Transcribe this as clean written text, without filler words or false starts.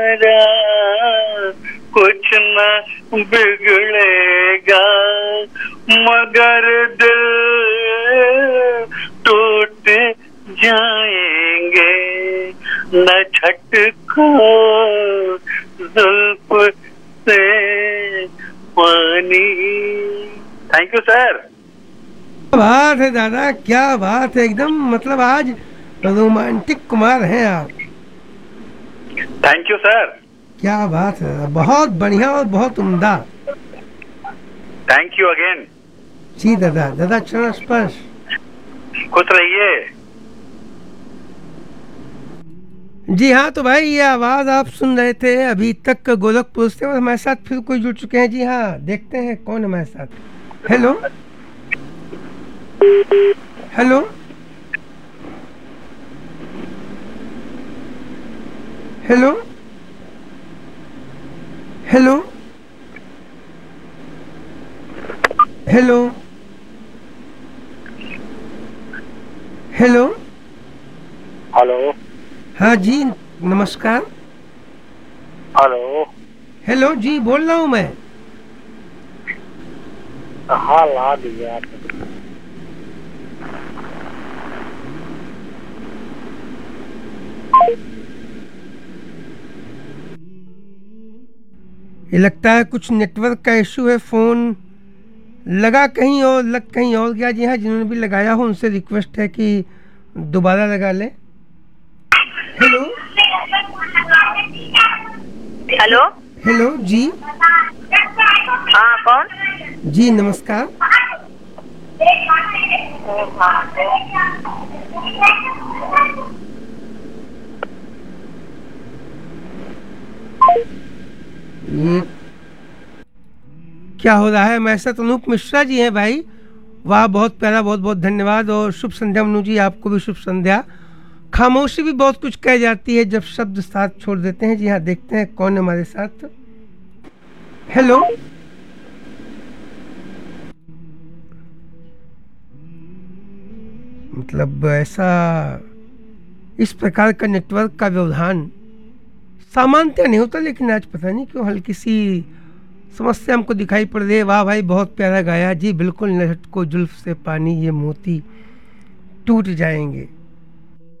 कुछ न बिगड़ेगा मगर दिल टूट जाएंगे न झटको जुल्फ से पानी। Thank you sir. क्या बात है दादा, क्या बात है, एकदम मतलब आज रोमांटिक कुमार हैं आप। Thank you sir. क्या बात है, बहुत बढ़िया और बहुत उम्दा। Thank you again. जी दादा, दादा चरण स्पर्श। खुश रहिए। जी हाँ, तो भाई ये आवाज़ आप सुन रहे थे अभी तक गोरखपुर से, और हमारे साथ फिर कोई जुड़ चुके हैं। जी हाँ, देखते हैं कौन हमारे साथ। Hello hello hello hello hello hello hello. हाँ जी, नमस्कार। हेलो। हेलो जी, बोल रहा हूँ मैं। हाँ, ला दिया। ये लगता है कुछ नेटवर्क का इशू है, फ़ोन लगा कहीं और लग कहीं और गया। जी हाँ, जिन्होंने भी लगाया हो उनसे रिक्वेस्ट है कि दोबारा लगा लें। Hello hello. हेलो जी। हाँ, कौन? जी नमस्कार। ये क्या हो रहा है? हमारे साथ अनूप मिश्रा जी हैं भाई। वाह, बहुत प्यारा, बहुत बहुत धन्यवाद। और शुभ संध्या मनु जी, आपको भी शुभ संध्या। खामोशी भी बहुत कुछ कह जाती है जब शब्द साथ छोड़ देते हैं। जी हाँ, देखते हैं कौन है हमारे साथ। हेलो मतलब ऐसा इस प्रकार का नेटवर्क का व्यवधान सामान्यतः नहीं होता, लेकिन आज पता नहीं क्यों हल्की सी समस्या हमको दिखाई पड़ रही है। वाह भाई, बहुत प्यारा गाया जी। बिल्कुल, न झटको जुल्फ से पानी, ये मोती टूट जाएंगे।